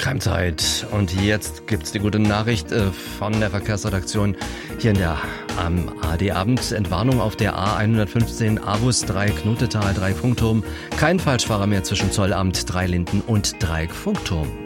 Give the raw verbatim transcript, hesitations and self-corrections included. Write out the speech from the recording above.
Keimzeit. Und jetzt gibt's die gute Nachricht äh, von der Verkehrsredaktion hier in der am A D Abend. Entwarnung auf der A hundertfünfzehn Avus drei Knutetal, drei Funkturm. Kein Falschfahrer mehr zwischen Zollamt, Dreilinden und Dreieck Funkturm.